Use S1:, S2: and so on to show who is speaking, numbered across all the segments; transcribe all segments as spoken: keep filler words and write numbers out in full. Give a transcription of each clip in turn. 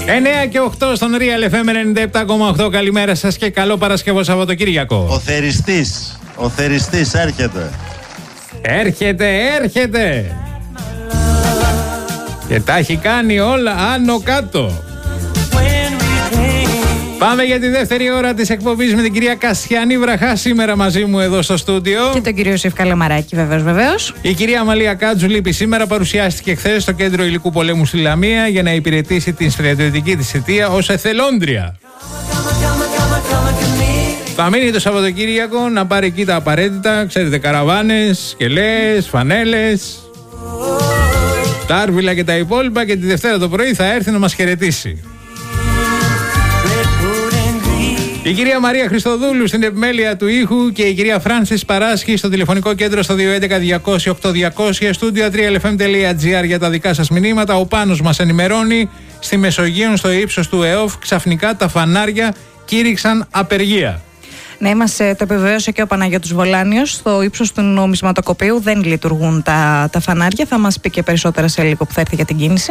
S1: εννέα και οκτώ στον Real εφ εμ ενενήντα επτά κόμμα οκτώ. Καλημέρα σας και καλό Παρασκευό Σαββατοκύριακο.
S2: Ο θεριστής, ο θεριστής έρχεται.
S1: Έρχεται, έρχεται. Και τα έχει κάνει όλα άνω κάτω. Πάμε για τη δεύτερη ώρα της εκπομπής με την κυρία Κασιανή Βραχά σήμερα μαζί μου εδώ στο στούντιο.
S3: Και τον κύριο Ιωσήφ Καλαμαράκη, βεβαίως, βεβαίως.
S1: Η κυρία Αμαλία Κάτζου λείπει σήμερα, παρουσιάστηκε χθες στο Κέντρο Υλικού Πολέμου στη Λαμία για να υπηρετήσει την στρατιωτική της θητεία ως εθελόντρια. Θα μείνει το Σαββατοκύριακο να πάρει εκεί τα απαραίτητα, ξέρετε, καραβάνες, σκελές, φανέλες, τα άρβιλα και τα υπόλοιπα, και τη Δευτέρα το πρωί θα έρθει να μας χαιρετήσει. Η κυρία Μαρία Χριστοδούλου στην επιμέλεια του ήχου και η κυρία Φράνσις Παράσχη στο τηλεφωνικό κέντρο στο δύο έντεκα διακόσια οκτώ διακόσια, στούντιο τρία ελ εφ εμ τελεία τζι άρ για τα δικά σας μηνύματα. Ο Πάνος μας ενημερώνει, στη Μεσογείο στο ύψος του ΕΟΦ ξαφνικά τα φανάρια κήρυξαν απεργία.
S3: Ναι, μας το επιβεβαίωσε και ο Παναγιώτης Βολάνιος. Στο ύψος του νομισματοκοπείου δεν λειτουργούν τα, τα φανάρια. Θα μας πει και περισσότερα σε λίγο που θα έρθει για την κίνηση.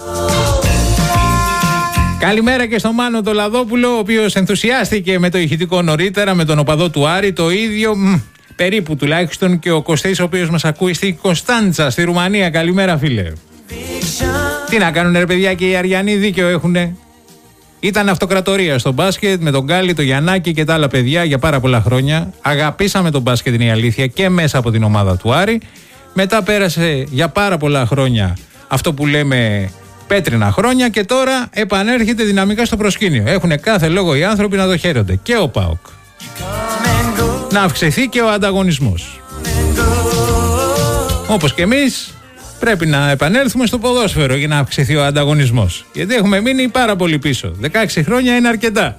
S1: Καλημέρα και στον Μάνο τον Λαδόπουλο, ο οποίος ενθουσιάστηκε με το ηχητικό νωρίτερα, με τον οπαδό του Άρη. Το ίδιο, μ, περίπου τουλάχιστον, και ο Κωστής, ο οποίος μας ακούει στη Κωνσταντσα, στη Ρουμανία. Καλημέρα, φίλε. Τι να κάνουνε, ρε παιδιά, και οι Αριανοί δίκαιο έχουνε. Ήταν αυτοκρατορία στο μπάσκετ με τον Γκάλι, τον Γιαννάκη και τα άλλα παιδιά για πάρα πολλά χρόνια. Αγαπήσαμε τον μπάσκετ, είναι η αλήθεια, και μέσα από την ομάδα του Άρη. Μετά πέρασε για πάρα πολλά χρόνια αυτό που λέμε πέτρινα χρόνια, και τώρα επανέρχεται δυναμικά στο προσκήνιο. Έχουν κάθε λόγο οι άνθρωποι να το χαίρονται. Και ο ΠΑΟΚ. Να αυξηθεί και ο ανταγωνισμός. Όπως και εμείς πρέπει να επανέλθουμε στο ποδόσφαιρο για να αυξηθεί ο ανταγωνισμός. Γιατί έχουμε μείνει πάρα πολύ πίσω. δεκαέξι χρόνια είναι αρκετά.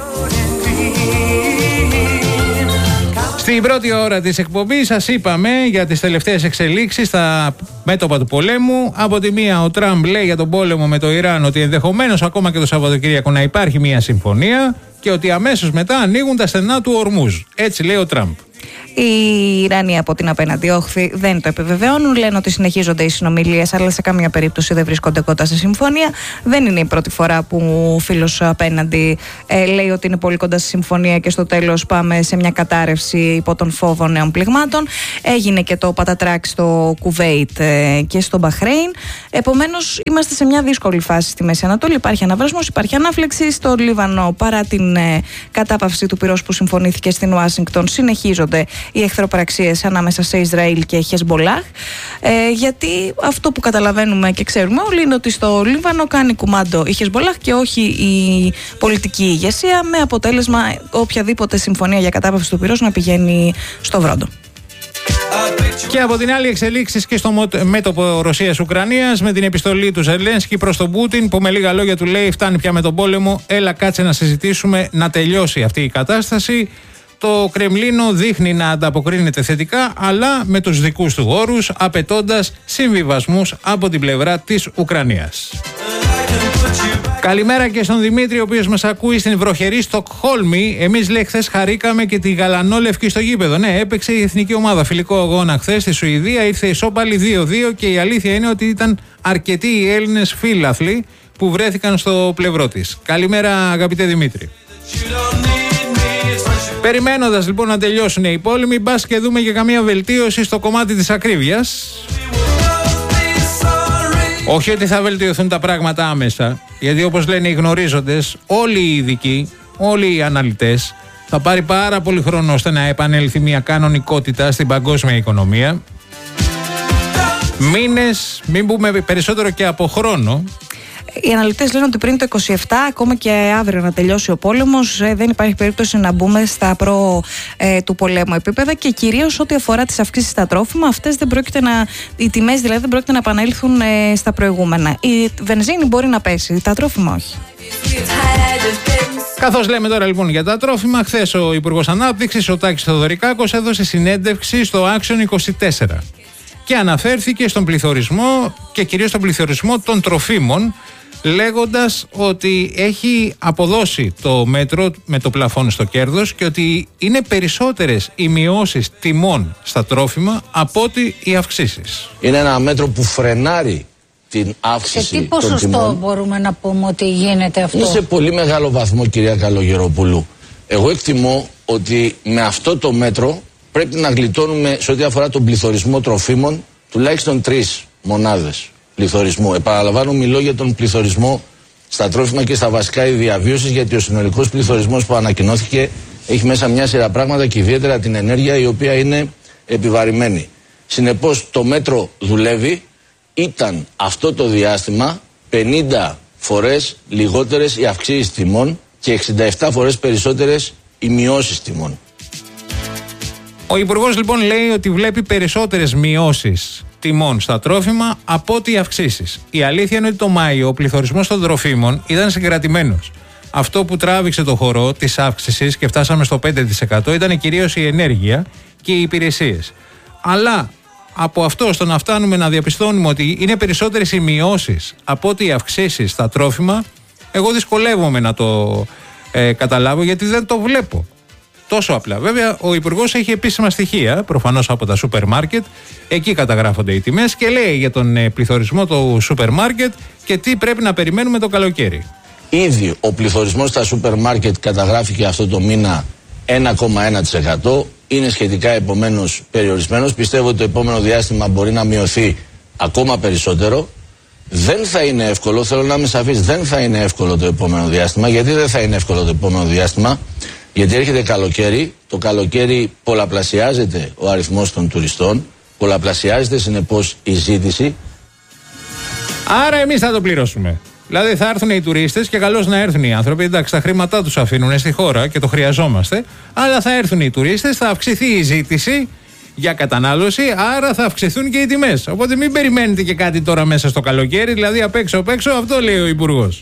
S1: Στην πρώτη ώρα της εκπομπής σας είπαμε για τις τελευταίες εξελίξεις στα μέτωπα του πολέμου. Από τη μία, ο Τραμπ λέει για τον πόλεμο με το Ιράν ότι ενδεχομένως ακόμα και το Σαββατοκύριακο να υπάρχει μια συμφωνία, και ότι αμέσως μετά ανοίγουν τα στενά του Ορμούζ. Έτσι λέει ο Τραμπ.
S3: Οι Ιρανοί από την απέναντι όχθη δεν το επιβεβαιώνουν. Λένε ότι συνεχίζονται οι συνομιλίες, αλλά σε καμία περίπτωση δεν βρίσκονται κοντά σε συμφωνία. Δεν είναι η πρώτη φορά που ο φίλος απέναντι ε, λέει ότι είναι πολύ κοντά σε συμφωνία και στο τέλος πάμε σε μια κατάρρευση υπό τον φόβο νέων πληγμάτων. Έγινε και το πατατράκ στο Κουβέιτ ε, και στο Μπαχρέιν. Επομένως, είμαστε σε μια δύσκολη φάση στη Μέση Ανατολή. Υπάρχει αναβρασμός, υπάρχει ανάφλεξη. Στο Λίβανο, παρά την ε, κατάπαυση του πυρός που συμφωνήθηκε στην Ουάσιγκτον, συνεχίζονται οι εχθροπραξίες ανάμεσα σε Ισραήλ και Χεσμπολάχ, ε, γιατί αυτό που καταλαβαίνουμε και ξέρουμε όλοι είναι ότι στο Λίβανο κάνει κουμάντο η Χεσμπολάχ και όχι η πολιτική ηγεσία, με αποτέλεσμα οποιαδήποτε συμφωνία για κατάπαυση του πυρός να πηγαίνει στο βρόντο.
S1: Και από την άλλη, εξελίξεις και στο μέτωπο Ρωσίας-Ουκρανίας, με την επιστολή του Ζελένσκι προς τον Πούτιν, που με λίγα λόγια του λέει: φτάνει πια με τον πόλεμο, έλα κάτσε να συζητήσουμε να τελειώσει αυτή η κατάσταση. Το Κρεμλίνο δείχνει να ανταποκρίνεται θετικά, αλλά με τους δικούς του όρους, απαιτώντας συμβιβασμούς από την πλευρά της Ουκρανίας. Καλημέρα και στον Δημήτρη, ο οποίος μας ακούει στην βροχερή Στοκχόλμη. Εμείς, λέει, χθες χαρήκαμε και τη γαλανόλευκη στο γήπεδο. Ναι, έπαιξε η εθνική ομάδα φιλικό αγώνα χθες στη Σουηδία, ήρθε ισόπαλη δύο δύο, και η αλήθεια είναι ότι ήταν αρκετοί οι Έλληνες φίλαθλοι που βρέθηκαν στο πλευρό της. Καλημέρα, αγαπητέ Δημήτρη. Περιμένοντας λοιπόν να τελειώσουν οι πόλεμοι, μπας και δούμε για καμία βελτίωση στο κομμάτι της ακρίβειας. Όχι ότι θα βελτιωθούν τα πράγματα άμεσα, γιατί όπως λένε οι γνωρίζοντες, όλοι οι ειδικοί, όλοι οι αναλυτές, θα πάρει πάρα πολύ χρόνο ώστε να επανέλθει μια κανονικότητα στην παγκόσμια οικονομία. Μήνες, μην πούμε περισσότερο και από χρόνο.
S3: Οι αναλυτές λένε ότι πριν το είκοσι επτά, ακόμα και αύριο να τελειώσει ο πόλεμος, ε, δεν υπάρχει περίπτωση να μπούμε στα προ ε, του πολέμου επίπεδα, και κυρίως ό,τι αφορά τις αυξήσεις στα τρόφιμα, αυτές δεν πρόκειται να, οι τιμές δηλαδή δεν πρόκειται να επανέλθουν ε, στα προηγούμενα. Η βενζίνη μπορεί να πέσει, τα τρόφιμα όχι.
S1: Καθώς λέμε τώρα λοιπόν για τα τρόφιμα, χθες ο Υπουργός Ανάπτυξης, ο Τάκης Θεοδωρικάκος, έδωσε συνέντευξη στο Action είκοσι τέσσερα και αναφέρθηκε στον πληθωρισμό και κυρίως στον πληθωρισμό των τροφίμων, λέγοντας ότι έχει αποδώσει το μέτρο με το πλαφόν στο κέρδος και ότι είναι περισσότερες οι μειώσεις τιμών στα τρόφιμα από ότι οι αυξήσεις.
S4: Είναι ένα μέτρο που φρενάρει την αύξηση.
S5: Σε τι ποσοστό μπορούμε να πούμε ότι γίνεται αυτό?
S4: Είναι σε πολύ μεγάλο βαθμό, κυρία Καλογεροπούλου. Εγώ εκτιμώ ότι με αυτό το μέτρο πρέπει να γλιτώνουμε σε ό,τι αφορά τον πληθωρισμό τροφίμων τουλάχιστον τρεις μονάδες πληθωρισμού. Επαναλαμβάνω, μιλώ για τον πληθωρισμό στα τρόφιμα και στα βασικά είδη διαβίωσης, γιατί ο συνολικός πληθωρισμός που ανακοινώθηκε έχει μέσα μια σειρά πράγματα και ιδιαίτερα την ενέργεια, η οποία είναι επιβαρημένη. Συνεπώς το μέτρο δουλεύει. Ήταν αυτό το διάστημα πενήντα φορές λιγότερες οι αυξήσεις τιμών και εξήντα επτά φορές περισσότερες οι μειώσεις τιμών.
S1: Ο Υπουργός λοιπόν λέει ότι βλέπει περισσότερες μειώσεις τιμών στα τρόφιμα από ότι οι αυξήσεις. Η αλήθεια είναι ότι το Μάιο ο πληθωρισμός των τροφίμων ήταν συγκρατημένος. Αυτό που τράβηξε το χορό της αύξησης και φτάσαμε στο πέντε τοις εκατό ήταν κυρίως η ενέργεια και οι υπηρεσίες. Αλλά από αυτό στο να φτάνουμε να διαπιστώνουμε ότι είναι περισσότερες οι μειώσεις από ότι οι αυξήσεις στα τρόφιμα, εγώ δυσκολεύομαι να το ε, καταλάβω, γιατί δεν το βλέπω τόσο απλά. Βέβαια, ο Υπουργός έχει επίσημα στοιχεία, προφανώς από τα σούπερ μάρκετ, εκεί καταγράφονται οι τιμές και λέει για τον ε, πληθωρισμό του σούπερ μάρκετ και τι πρέπει να περιμένουμε το καλοκαίρι.
S4: Ήδη ο πληθωρισμός στα σούπερ μάρκετ καταγράφηκε αυτό το μήνα ένα κόμμα ένα τοις εκατό. Είναι σχετικά επομένως περιορισμένος. Πιστεύω ότι το επόμενο διάστημα μπορεί να μειωθεί ακόμα περισσότερο. Δεν θα είναι εύκολο, θέλω να είμαι σαφής, δεν θα είναι εύκολο το επόμενο διάστημα. Γιατί δεν θα είναι εύκολο το επόμενο διάστημα? Γιατί έρχεται καλοκαίρι, το καλοκαίρι πολλαπλασιάζεται ο αριθμός των τουριστών, πολλαπλασιάζεται συνεπώς η ζήτηση.
S1: Άρα εμείς θα το πληρώσουμε. Δηλαδή θα έρθουν οι τουρίστες και καλώς να έρθουν οι άνθρωποι. Εντάξει, τα χρήματά τους αφήνουν στη χώρα και το χρειαζόμαστε. Αλλά θα έρθουν οι τουρίστες, θα αυξηθεί η ζήτηση για κατανάλωση, άρα θα αυξηθούν και οι τιμές. Οπότε μην περιμένετε και κάτι τώρα μέσα στο καλοκαίρι, δηλαδή απ' έξω απ' έξω, αυτό λέει ο Υπουργός.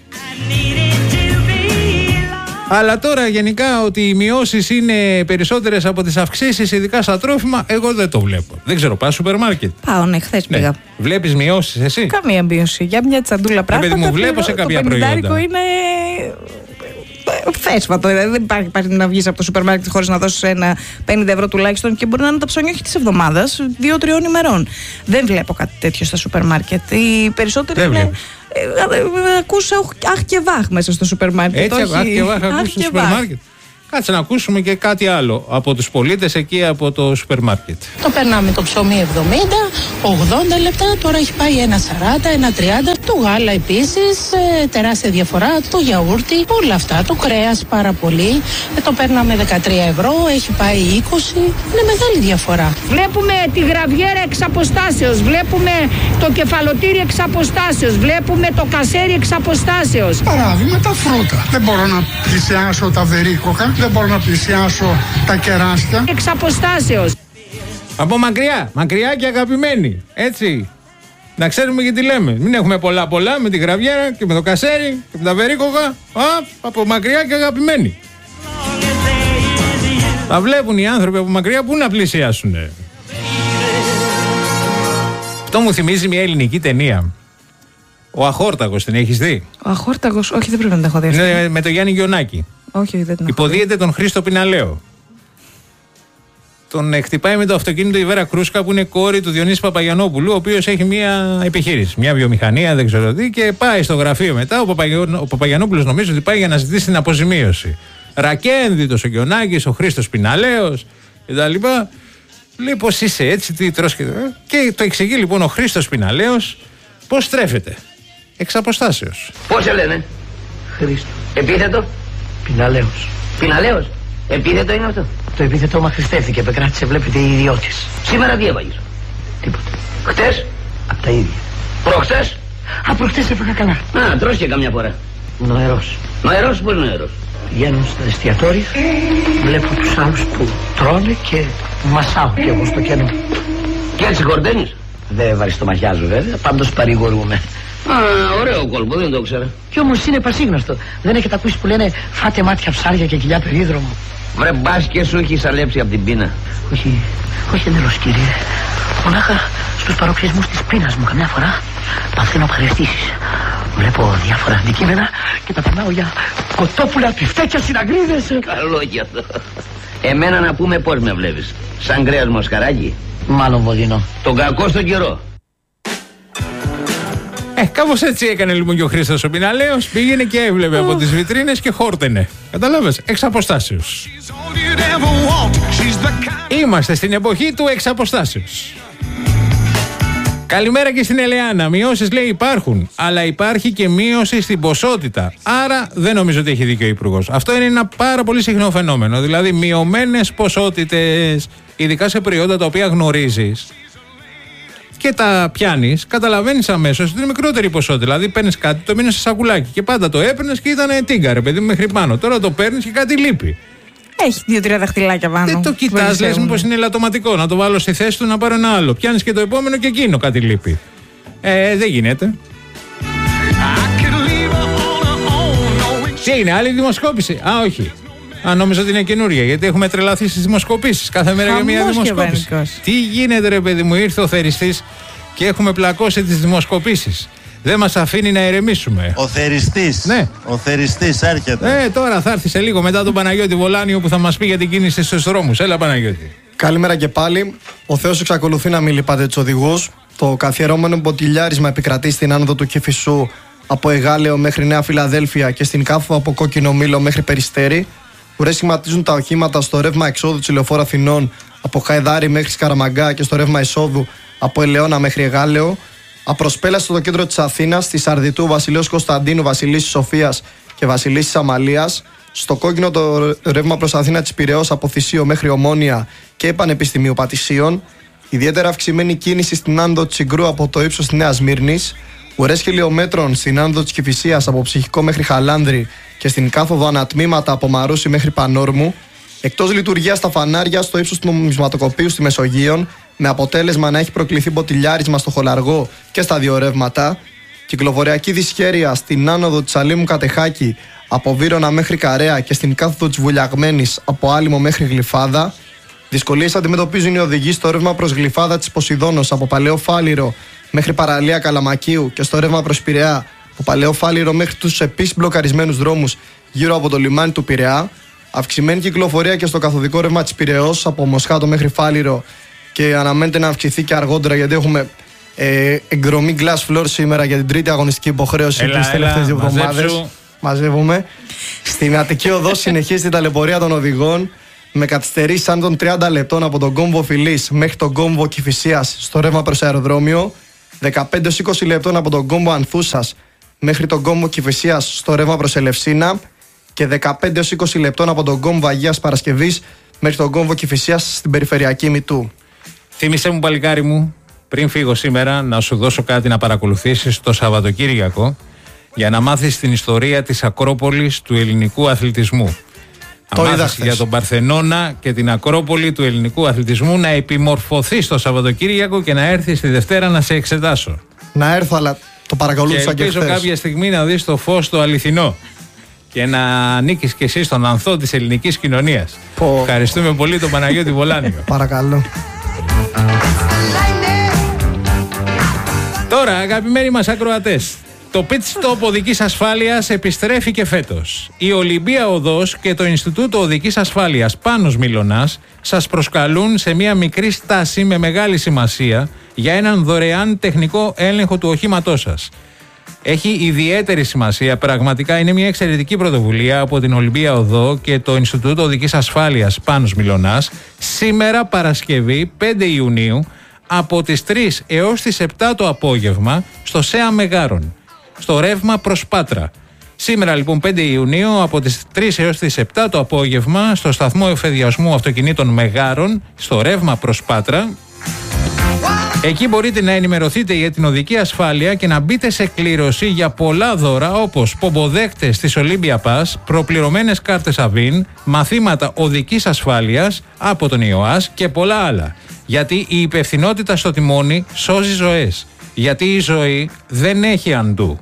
S1: Αλλά τώρα γενικά ότι οι μειώσεις είναι περισσότερες από τις αυξήσεις, ειδικά στα τρόφιμα, εγώ δεν το βλέπω. Δεν ξέρω, πας σούπερ μάρκετ?
S3: Πάω, ναι, χθες πήγα.
S1: Ναι. Βλέπεις μειώσεις εσύ?
S3: Καμία μείωση. Για μια τσαντούλα πράγματα.
S1: Παιδί μου, βλέπω σε κάποια προϊόντα.
S3: Το είναι θέσφατο. Δεν υπάρχει, υπάρχει να βγεις από το σούπερ μάρκετ χωρίς να δώσεις ένα πενήντα ευρώ τουλάχιστον, και μπορεί να είναι τα ψώνια όχι της εβδομάδας, δύο-τριών ημερών. Δεν βλέπω κάτι τέτοιο στα σούπερ μάρκετ. Οι περισσότεροι
S1: δεν
S3: είναι. Ακούσα αχ και βάχ μέσα στο σούπερ μάρκετ.
S1: Έτσι, αχ και βάχ ακούς στο σούπερ μάρκετ. Κάτσε να ακούσουμε και κάτι άλλο από τους πολίτες εκεί από το σούπερ μάρκετ.
S6: Το περνάμε το ψωμί εβδομήντα, ογδόντα λεπτά, τώρα έχει πάει ένα σαράντα, ένα τριάντα. Το γάλα επίσης, ε, τεράστια διαφορά. Το γιαούρτι, όλα αυτά. Το κρέας πάρα πολύ. Ε, το παίρναμε δεκατρία ευρώ, έχει πάει είκοσι. Είναι μεγάλη διαφορά.
S7: Βλέπουμε τη γραβιέρα εξ αποστάσεως, βλέπουμε το κεφαλοτήρι εξ αποστάσεως, βλέπουμε το κασέρι εξ αποστάσεως.
S8: Παράδειγμα, τα φρούτα. Δεν μπορώ να πλησιάσω τα βερίκοκα. Δεν μπορώ να πλησιάσω τα κεράσια.
S7: Εξ αποστάσεως.
S1: Από μακριά, μακριά και αγαπημένοι. Έτσι. Να ξέρουμε γιατί λέμε. Μην έχουμε πολλά πολλά με τη γραβιέρα και με το κασέρι και με τα βερίκοκα. Α, από μακριά και αγαπημένοι. Τα βλέπουν οι άνθρωποι από μακριά, που να πλησιάσουν. Αυτό μου θυμίζει μια ελληνική ταινία. Ο Αχόρταγος, την έχεις δει?
S3: Ο Αχόρταγος, όχι, δεν πρέπει να την έχω δει.
S1: Είναι με τον Γιάννη Γιονάκη.
S3: Όχι, δεν την έχω
S1: Υποδίεται τον Χρήστο Πιναλέο. Τον χτυπάει με το αυτοκίνητο η Βέρα Κρούσκα, που είναι κόρη του Διονύση Παπαγιανόπουλου, ο οποίος έχει μια επιχείρηση, μια βιομηχανία, δεν ξέρω τι, και πάει στο γραφείο μετά. Ο, Παπαγιανο... ο Παπαγιανόπουλος νομίζω ότι πάει για να ζητήσει την αποζημίωση. Ρακένδυτος ο Γιονάκης, ο Χρήστος Πιναλέος κτλ. Λέει πως είσαι έτσι, τι τρως και... και το εξηγεί λοιπόν ο Χρήστος Πιναλέος πως στρέφεται. Εξ αποστάσεως.
S9: Πώς σε λένε? Χρήστο. Επίθετο? Πιναλέος. Πιναλέος. Επίθετο είναι αυτό? Το επίθετο μα χρηστεύτηκε, επεκράτησε, βλέπετε, οι ιδιώτης. Σήμερα τι έβαγες? Τίποτα. Χτες? Απ' τα ίδια. Προχτές? Α, προχτές έφαγα καλά. Α, τρως και καμιά φορά. Νοερός. Νοερός, πώς νοερός? Πηγαίνω στα εστιατόρια, βλέπω τους άλλους που τρώνε και μασάω κι εγώ στο κενό. Και έτσι χορταίνεις? Δεν βαριστομαχιάζω βέβαια, πάντως παρηγορούμε. Α, ωραίο κόλπο, δεν το ξέρα. Κι όμως είναι πασίγνωστο. Δεν έχετε ακούσει που λένε φάτε μάτια ψάρια και κοιλιά περίδρομο? Βρε, μπας και σου έχει σαλέψει από την πείνα. Όχι, όχι εντελώς, κύριε. Μονάχα στους παροξισμούς της πείνας μου καμιά φορά παθαίνω παραισθήσεις. Βλέπω διάφορα αντικείμενα και τα περνάω για κοτόπουλα, πιφτέκια, συναγκρίδες. Καλό κι αυτό. Εμένα να πούμε πώς με βλέπεις? Σαν κρέας μοσχαράκι? Μάλλον βοδινό. Τον κακό στον καιρό.
S1: Ε, κάπως έτσι έκανε λοιπόν και ο Χρήστος ο Πιναλέος. Πήγαινε και έβλεπε από τις βιτρίνες και χόρτενε. Καταλάβες, εξ αποστάσεως. Είμαστε στην εποχή του εξ αποστάσεως. Καλημέρα και στην Ελεάνα. Μειώσεις λέει υπάρχουν, αλλά υπάρχει και μείωση στην ποσότητα. Άρα δεν νομίζω ότι έχει δίκιο ο Υπουργός. Αυτό είναι ένα πάρα πολύ συχνό φαινόμενο. Δηλαδή, μειωμένες ποσότητες, ειδικά σε προϊόντα τα οποία γνωρίζεις και τα πιάνεις, καταλαβαίνεις αμέσως ότι είναι μικρότερη ποσότητα. Δηλαδή, παίρνεις κάτι, το μείνεις σε σακουλάκι και πάντα το έπαιρνες και ήταν τίγκα, ρε παιδί μου, μέχρι πάνω. Τώρα το παίρνεις και κάτι λείπει.
S3: Έχει δύο-τρία δαχτυλάκια πάνω.
S1: Δεν το κοιτάς, λες μήπως είναι ελαττωματικό. Να το βάλω στη θέση του να πάρω ένα άλλο. Πιάνεις και το επόμενο και εκείνο κάτι λείπει. Ε, δεν γίνεται. Τι είναι, άλλη δημοσκόπηση? Α, όχι. Α, νόμιζα ότι είναι καινούρια, γιατί έχουμε τρελαθεί στις δημοσκοπήσεις. Κάθε μέρα για μια δημοσκόπηση. Τι γίνεται, ρε παιδί μου, ήρθε ο θεριστής και έχουμε πλακώσει τις δημοσκοπήσεις. Δεν μας αφήνει να ηρεμήσουμε.
S2: Ο θεριστής.
S1: Ναι.
S2: Ο θεριστής έρχεται.
S1: Ε, τώρα θα έρθει σε λίγο μετά τον Παναγιώτη Βολάνιο που θα μας πει για την κίνηση στους δρόμους. Έλα, Παναγιώτη.
S10: Καλημέρα και πάλι. Ο Θεός εξακολουθεί να μην λυπάται τους οδηγούς. Το καθιερώμενο μποτιλιάρισμα επικρατεί στην άνοδο του Κηφισού από Εγάλεο μέχρι Νέα Φιλαδέλφια και στην Κάφο από Κόκκινο Μήλο μέχρι Περιστέρι. Ουρές σχηματίζουν τα οχήματα στο ρεύμα εξόδου της Λεωφόρου Αθηνών από Χαϊδάρι μέχρι Σκαραμαγκά και στο ρεύμα εισόδου από Ελαιώνα μέχρι Εγάλεο. Απροσπέλαση στο κέντρο της Αθήνας, στη Σαρδιτού, Βασιλέως Κωνσταντίνου, Βασιλίσσης Σοφίας και Βασιλίσσης Αμαλίας. Στο κόκκινο το ρεύμα προς Αθήνα της Πειραιώς από Θησίο μέχρι Ομόνια και Πανεπιστημίου Πατησίων. Ιδιαίτερα αυξημένη κίνηση στην άνοδο της Συγκρού από το ύψος της Νέας Μύρνης. Ουρές χιλιόμετρων στην άνοδο της Κηφισίας από Ψυχικό μέχρι Χαλάνδρη και στην κάθοδο ανατμήματα από Μαρούσι μέχρι Πανόρμου. Εκτός λειτουργίας τα φανάρια στο ύψος του νομισματοκοπείου στη Μεσογείων, με αποτέλεσμα να έχει προκληθεί μποτιλιάρισμα στο Χολαργό και στα δύο ρεύματα. Κυκλοφοριακή δυσχέρεια στην άνοδο της Αλήμου Κατεχάκη από Βύρωνα μέχρι Καρέα και στην κάθοδο της Βουλιαγμένης από Άλυμο μέχρι Γλυφάδα. Δυσκολίες αντιμετωπίζουν οι οδηγοί στο ρεύμα προς Γλυφάδα της Ποσειδώνος από Παλαιό Φάληρο μέχρι Παραλία Καλαμακίου και στο ρεύμα προς Πειραιά από Παλαιό Φάληρο μέχρι τους επίσης μπλοκαρισμένους δρόμους γύρω από το λιμάνι του Πειραιά. Αυξημένη κυκλοφορία και στο καθοδικό ρεύμα της Πειραιώς από Μοσχάτο μέχρι Φάληρο και αναμένεται να αυξηθεί και αργότερα γιατί έχουμε ε, εγκρομή glass floor σήμερα για την τρίτη αγωνιστική υποχρέωση τις τελευταίες δύο εβδομάδες. Μαζεύουμε. Στην Αττική Οδό συνεχίζει την ταλαιπωρία των οδηγών με καθυστερήσεις σαν των τριάντα λεπτών από τον κόμβο Φιλής μέχρι τον κόμβο Κηφισίας στο ρεύμα προς αεροδρόμιο, δεκαπέντε έως είκοσι λεπτών από τον κόμβο Ανθούσας μέχρι τον κόμβο Κηφισίας στο ρεύμα προς Ελευσίνα και δεκαπέντε έως είκοσι λεπτών από τον κόμβο Αγίας Παρασκευής μέχρι τον κόμβο Κηφισίας στην περιφερειακή Μητού.
S1: Θύμισε μου, παλικάρι μου, πριν φύγω σήμερα, να σου δώσω κάτι να παρακολουθήσεις το Σαββατοκύριακο για να μάθεις την ιστορία της Ακρόπολης του ελληνικού αθλητισμού.
S10: Το
S1: να
S10: μάθεις
S1: για τον Παρθενώνα και την Ακρόπολη του ελληνικού αθλητισμού, να επιμορφωθείς το Σαββατοκύριακο και να έρθεις τη Δευτέρα να σε εξετάσω.
S10: Να έρθω, αλλά το παρακολούθησα και,
S1: και ελπίζω κάποια στιγμή να δεις το φως το αληθινό και να ανήκεις κι εσύ στον ανθό της ελληνικής κοινωνίας. Πω. Ευχαριστούμε πολύ τον Παναγιώτη Βολάνιο.
S10: Παρακαλώ.
S1: Τώρα, αγαπημένοι μας ακροατές, το pit stop οδικής ασφάλειας επιστρέφει και φέτος. Η Ολυμπία Οδός και το Ινστιτούτο Οδικής Ασφάλειας Πάνος Μιλωνάς σας προσκαλούν σε μια μικρή στάση με μεγάλη σημασία για έναν δωρεάν τεχνικό έλεγχο του οχήματός σας. Έχει ιδιαίτερη σημασία, πραγματικά είναι μια εξαιρετική πρωτοβουλία από την Ολυμπία Οδό και το Ινστιτούτο Οδικής Ασφάλειας Πάνος Μιλωνάς σήμερα Παρασκευή πέντε Ιουνίου από τις τρεις έως τις επτά το απόγευμα στο ΣΕΑ Μεγάρων, στο ρεύμα προς Πάτρα. Σήμερα λοιπόν πέντε Ιουνίου από τις τρεις έως τις επτά το απόγευμα στο σταθμό εφεδιασμού αυτοκινήτων Μεγάρων, στο ρεύμα προς Πάτρα. Εκεί μπορείτε να ενημερωθείτε για την οδική ασφάλεια και να μπείτε σε κλήρωση για πολλά δώρα όπως πομποδέκτες της Olympia Pass, προπληρωμένες κάρτες ΑΒΙΝ, μαθήματα οδικής ασφάλειας από τον ΙΟΑΣ και πολλά άλλα. Γιατί η υπευθυνότητα στο τιμόνι σώζει ζωές. Γιατί η ζωή δεν έχει αντού.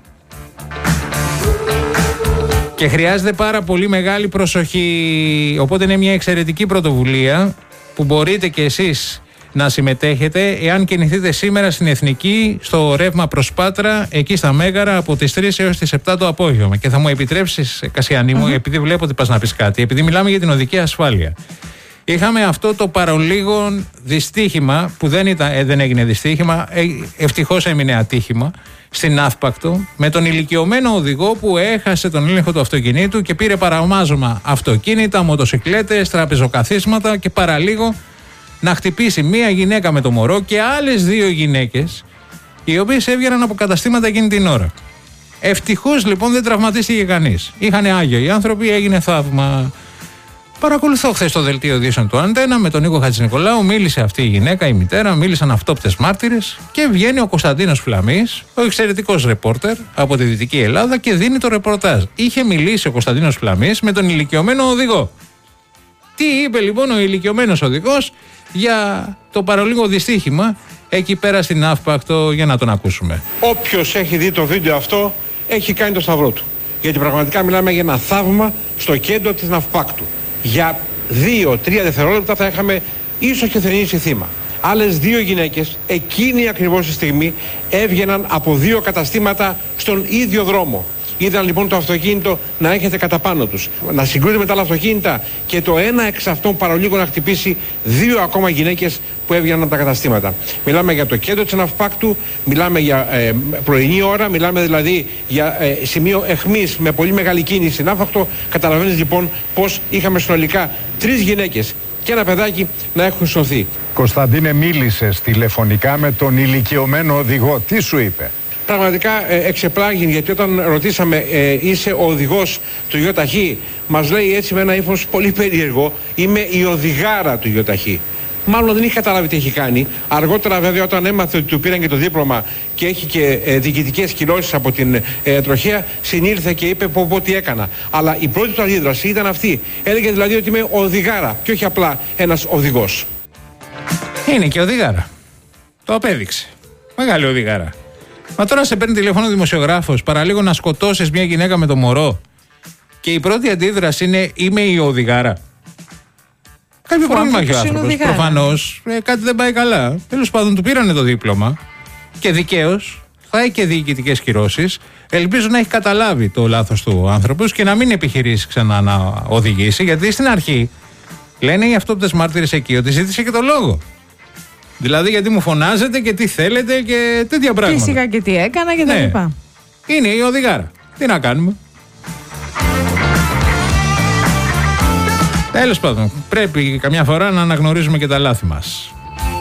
S1: Και χρειάζεται πάρα πολύ μεγάλη προσοχή. Οπότε είναι μια εξαιρετική πρωτοβουλία που μπορείτε και εσείς να συμμετέχετε εάν κινηθείτε σήμερα στην Εθνική στο ρεύμα προς Πάτρα, εκεί στα Μέγαρα από τις τρεις έως τις επτά το απόγευμα. Και θα μου επιτρέψεις, Κασιανή μου, mm-hmm. επειδή βλέπω ότι πας να πεις κάτι, επειδή μιλάμε για την οδική ασφάλεια. Είχαμε αυτό το παρολίγο δυστύχημα που δεν, ήταν, ε, δεν έγινε δυστύχημα, ε, ευτυχώς έμεινε ατύχημα στην Ναύπακτο, με τον ηλικιωμένο οδηγό που έχασε τον έλεγχο του αυτοκινήτου και πήρε παραμάζωμα αυτοκίνητα, μοτοσικλέτες, τραπεζοκαθίσματα και παραλίγο να χτυπήσει μία γυναίκα με το μωρό και άλλες δύο γυναίκες, οι οποίες έβγαιναν από καταστήματα εκείνη την ώρα. Ευτυχώς λοιπόν δεν τραυματίστηκε κανείς. Είχαν άγιο οι άνθρωποι, έγινε θαύμα. Παρακολουθώ χθες το δελτίο ειδήσεων του Αντένα με τον Νίκο Χατζηνικολάου. Μίλησε αυτή η γυναίκα, η μητέρα, μίλησαν αυτόπτες μάρτυρες και βγαίνει ο Κωνσταντίνος Φλαμής, ο εξαιρετικός ρεπόρτερ από τη Δυτική Ελλάδα και δίνει το ρεπορτάζ. Είχε μιλήσει ο Κωνσταντίνος Φλαμής με τον ηλικιωμένο οδηγό. Τι είπε λοιπόν ο ηλικιωμένος οδηγός για το παρολίγο δυστύχημα εκεί πέρα στην Ναύπακτο, για να τον ακούσουμε.
S11: Όποιος έχει δει το βίντεο αυτό έχει κάνει το σταυρό του. Γιατί πραγματικά μιλάμε για ένα θαύμα στο κέντρο της Ναυπάκτου. Για δύο τρία δευτερόλεπτα θα είχαμε ίσως και θρηνήσει θύμα. Άλλες δύο γυναίκες εκείνη ακριβώς τη στιγμή έβγαιναν από δύο καταστήματα στον ίδιο δρόμο. Είδαν λοιπόν το αυτοκίνητο να έχετε κατά πάνω τους, να συγκρούεται με τα άλλα αυτοκίνητα και το ένα εξ αυτών παρολίγο να χτυπήσει δύο ακόμα γυναίκες που έβγαιναν από τα καταστήματα. Μιλάμε για το κέντρο της Ναυπάκτου, μιλάμε για ε, πρωινή ώρα, μιλάμε δηλαδή για ε, σημείο εχμής με πολύ μεγάλη κίνηση στην Ναύπακτο. Καταλαβαίνεις λοιπόν πως είχαμε συνολικά τρεις γυναίκες και ένα παιδάκι να έχουν σωθεί.
S12: Κωνσταντίνε, μίλησες τηλεφωνικά με τον ηλικιωμένο οδηγό. Τι σου είπε?
S11: Πραγματικά ε, εξεπλάγει, γιατί όταν ρωτήσαμε ε, είσαι ο οδηγός του ΙΟΤΑΧΗ, μας λέει έτσι με ένα ύφος πολύ περίεργο, είμαι η οδηγάρα του ΙΟΤΑΧΗ. Μάλλον δεν είχε καταλάβει τι έχει κάνει. Αργότερα βέβαια όταν έμαθε ότι του πήραν και το δίπλωμα και έχει και ε, διοικητικές κυρώσεις από την ε, τροχέα, συνήλθε και είπε πω πω τι έκανα. Αλλά η πρώτη του αντίδραση ήταν αυτή. Έλεγε δηλαδή ότι είμαι οδηγάρα και όχι απλά ένας οδηγός.
S1: Είναι και οδηγάρα. Το απέδειξε. Μεγάλη οδηγάρα. Μα τώρα σε παίρνει τηλέφωνο δημοσιογράφος, παραλίγο να σκοτώσεις μια γυναίκα με το μωρό και η πρώτη αντίδραση είναι είμαι η οδηγάρα. Κάποιο πρόβλημα έχει ο άνθρωπος. Προφανώς ε, κάτι δεν πάει καλά. Τέλος πάντων, του πήρανε το δίπλωμα και δικαίως θα έχει και διοικητικές κυρώσεις. Ελπίζω να έχει καταλάβει το λάθος του ο άνθρωπος και να μην επιχειρήσει ξανά να οδηγήσει, γιατί στην αρχή λένε οι αυτόπτες μάρτυρες εκεί ότι ζήτησε και το λόγο. Δηλαδή, γιατί μου φωνάζετε και τι θέλετε και τέτοια πράγματα.
S3: Φυσικά και τι έκανα και τα
S1: ναι.
S3: λοιπά.
S1: Είναι η οδηγάρα. Τι να κάνουμε. Τέλος πάντων, πρέπει καμιά φορά να αναγνωρίζουμε και τα λάθη μας.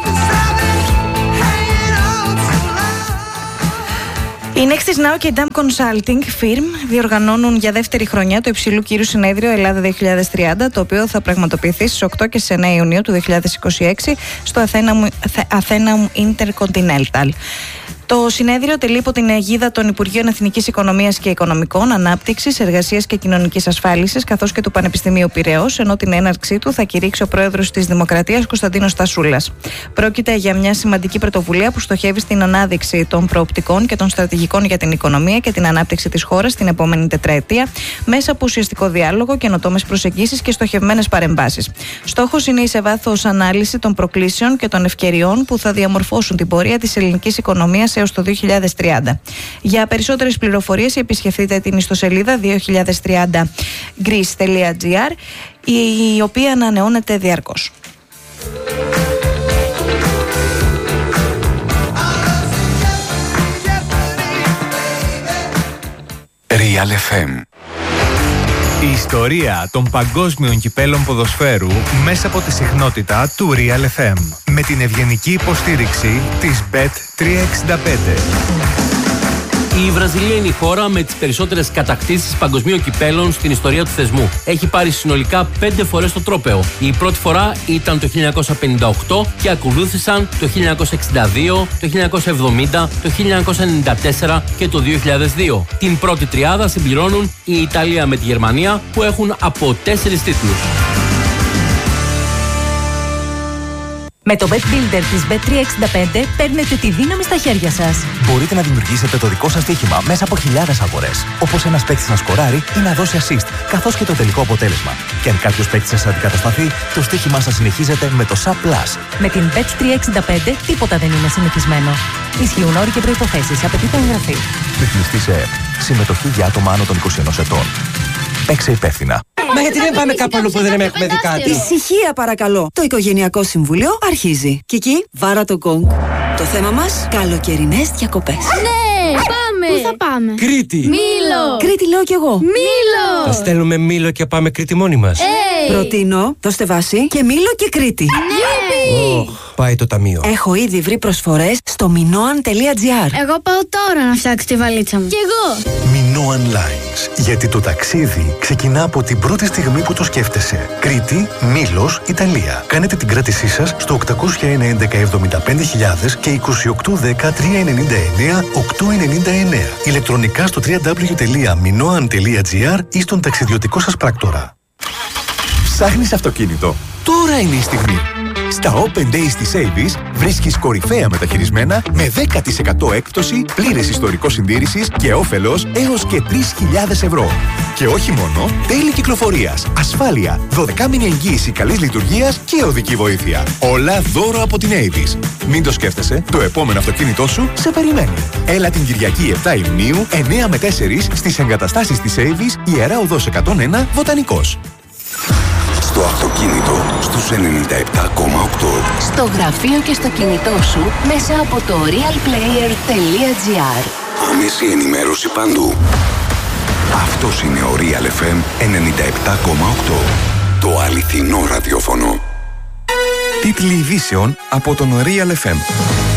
S3: Η Nextis Now και η Dam Consulting Firm διοργανώνουν για δεύτερη χρονιά το υψηλού κύρου συνέδριο Ελλάδα δύο χιλιάδες τριάντα, το οποίο θα πραγματοποιηθεί στις οκτώ και στις εννέα Ιουνίου του δύο χιλιάδες είκοσι έξι στο Athenaeum Intercontinental. Το συνέδριο τελεί υπό την αιγίδα των Υπουργείων Εθνικής Οικονομίας και Οικονομικών, Ανάπτυξης, Εργασίας και Κοινωνικής Ασφάλισης, καθώς και του Πανεπιστημίου Πειραιώς, ενώ την έναρξή του θα κηρύξει ο Πρόεδρος της Δημοκρατίας Κωνσταντίνος Τασούλας. Πρόκειται για μια σημαντική πρωτοβουλία που στοχεύει στην ανάδειξη των προοπτικών και των στρατηγικών για την οικονομία και την ανάπτυξη της χώρας την επόμενη τετραετία, μέσα από ουσιαστικό διάλογο, καινοτόμες προσεγγίσεις και στοχευμένες παρεμβάσεις. Στόχος είναι η σε βάθος ανάλυση των προκλήσεων και των ευκαιριών που θα διαμορφώσουν την πορεία της ελληνικής οικονομίας έως το δύο χιλιάδες τριάντα. Για περισσότερες πληροφορίες επισκεφτείτε την ιστοσελίδα δύο χιλιάδες τριάντα greece τελεία gr, η οποία ανανεώνεται διαρκώς.
S13: Real εφ εμ. Η ιστορία των παγκόσμιων κυπέλων ποδοσφαίρου μέσα από τη συχνότητα του Real εφ εμ. Με την ευγενική υποστήριξη της μπετ τριακόσια εξήντα πέντε.
S14: Η Βραζιλία είναι η χώρα με τις περισσότερες κατακτήσεις παγκοσμίων κυπέλων στην ιστορία του θεσμού. Έχει πάρει συνολικά πέντε φορές το τρόπαιο. Η πρώτη φορά ήταν το χίλια εννιακόσια πενήντα οκτώ και ακολούθησαν το χίλια εννιακόσια εξήντα δύο, το χίλια εννιακόσια εβδομήντα, το χίλια εννιακόσια ενενήντα τέσσερα και το δύο χιλιάδες δύο. Την πρώτη τριάδα συμπληρώνουν η Ιταλία με τη Γερμανία, που έχουν από τέσσερις τίτλους.
S15: Με το Bet Builder της μπετ τριακόσια εξήντα πέντε παίρνετε τη δύναμη στα χέρια σας.
S16: Μπορείτε να δημιουργήσετε το δικό σας στοίχημα μέσα από χιλιάδες αγορές. Όπως ένας παίκτης να σκοράρει ή να δώσει assist, καθώς και το τελικό αποτέλεσμα. Και αν κάποιος παίκτης σας αντικατασταθεί, το στοίχημά σας συνεχίζεται με το Sub Plus.
S15: Με την μπετ τριακόσια εξήντα πέντε τίποτα δεν είναι συνηθισμένο. Ισχύουν όροι και προϋποθέσεις. Απαιτείται εγγραφή.
S16: Ρυθμιστή σε ΕΕΠ. Συμμετοχή για άτομα άνω των είκοσι ενός ετών. Παίξε υπεύθυνα.
S17: Μα γιατί δεν πάμε κάπου αλλού που δεν έχουμε δει κάτι?
S18: Ησυχία παρακαλώ. Το Οικογενειακό Συμβούλιο αρχίζει. Κική, βάρα το γκονγκ. Το θέμα μας, καλοκαιρινές διακοπές.
S19: Ναι, πάμε! Πού θα πάμε?
S17: Κρήτη!
S19: Μήλο!
S18: Κρήτη λέω κι εγώ.
S19: Μήλο!
S17: Θα στέλνουμε Μήλο και πάμε Κρήτη μόνοι μας.
S19: Hey.
S18: Προτείνω, δώστε βάση και Μήλο και Κρήτη.
S19: Ναι!
S17: Oh, πάει το ταμείο.
S18: Έχω ήδη βρει προσφορές στο minoan τελεία gr.
S19: Εγώ πάω τώρα να φτιάξω τη βαλίτσα μου. Κι εγώ!
S20: Minoan Lines. Γιατί το ταξίδι ξεκινά από την πρώτη στιγμή που το σκέφτεσαι. Κρήτη, Μήλος, Ιταλία. Κάνετε την κράτησή σας στο οκτακόσια ένα έντεκα εβδομήντα πέντε χιλιάδες και είκοσι οκτώ δέκα τριακόσια ενενήντα εννέα οκτακόσια ενενήντα εννέα. Ηλεκτρονικά στο double-u double-u double-u τελεία minoan τελεία gr ή στον ταξιδιωτικό σας πράκτορα.
S21: Ψάχνεις αυτοκίνητο? Τώρα είναι η στιγμή. Στα Open Days της Avis βρίσκεις κορυφαία μεταχειρισμένα με δέκα τοις εκατό έκπτωση, πλήρες ιστορικό συντήρησης και όφελος έως και τρεις χιλιάδες ευρώ. Και όχι μόνο, τέλη κυκλοφορίας, ασφάλεια, δωδεκάμηνη εγγύηση καλής λειτουργίας και οδική βοήθεια. Όλα δώρο από την Avis. Μην το σκέφτεσαι, το επόμενο αυτοκίνητό σου σε περιμένει. Έλα την Κυριακή επτά Ιουνίου, εννέα με τέσσερα στις εγκαταστάσεις της Avis, Ιερά Οδός εκατόν ένα, Βοτανικός.
S22: Στο αυτοκίνητο στους ενενήντα επτά κόμμα οκτώ.
S23: Στο γραφείο και στο κινητό σου μέσα από το realplayer τελεία gr.
S22: Άμεση ενημέρωση παντού. Αυτός είναι ο Real εφ εμ ενενήντα επτά κόμμα οκτώ. Το αληθινό ραδιόφωνο.
S21: Τίτλοι ειδήσεων από τον Real εφ εμ.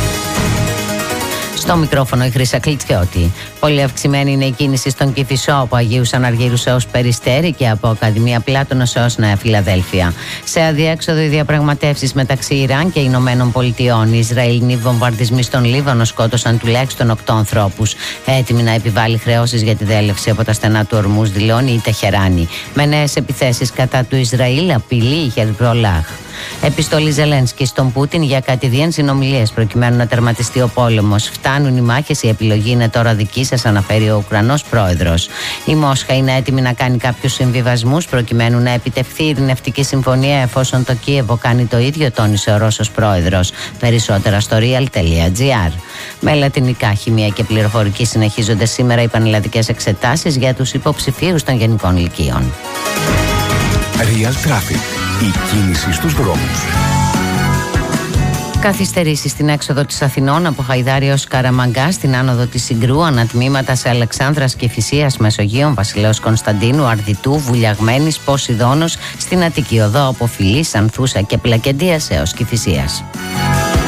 S24: Στο μικρόφωνο η Χρύσα Κλιτσιώτη. Πολύ αυξημένη είναι η κίνηση στον Κηφισό από Αγίου Αναργύρου έως Περιστέρη και από Ακαδημία Πλάτωνος έως Νέα Φιλαδέλφια. Σε αδιέξοδο οι διαπραγματεύσεις μεταξύ Ιράν και Ηνωμένων Πολιτειών. Οι Ισραηλινοί βομβαρδισμοί στον Λίβανο σκότωσαν τουλάχιστον οκτώ ανθρώπους. Έτοιμη να επιβάλλει χρεώσεις για τη διέλευση από τα στενά του Ορμούζ, δηλώνει η Τεχεράνη. Με νέες επιθέσεις κατά του Ισραήλ απειλεί η Χεσβολάχ. Επιστολή Ζελένσκι στον Πούτιν για κατηδίαν συνομιλίες προκειμένου να τερματιστεί ο πόλεμος. Φτάνουν οι μάχες, η επιλογή είναι τώρα δική σας, αναφέρει ο Ουκρανός πρόεδρος. Η Μόσχα είναι έτοιμη να κάνει κάποιους συμβιβασμούς προκειμένου να επιτευχθεί η ειρηνευτική συμφωνία εφόσον το Κίεβο κάνει το ίδιο, τόνισε ο Ρώσος πρόεδρος. Περισσότερα στο real τελεία gr. Με λατινικά, χημεία και πληροφορική συνεχίζονται σήμερα οι πανελλαδικές εξετάσεις για τους υποψηφίους των γενικών λυκείων.
S21: Real Traffic. Η κίνηση στους δρόμους.
S24: Καθυστερήσεις στην έξοδο της Αθηνών από Χαϊδάρη ως Καραμαγκά, στην άνοδο της Συγκρού, ανατμήματα σε Αλεξάνδρας και Φυσίας, Μεσογείων, Βασιλέως Κωνσταντίνου, Αρδιτού, Βουλιαγμένης, Ποσειδώνος, στην Αττική Οδό από Φιλής, Ανθούσα και Πλακεντίας έως Κηφισίας.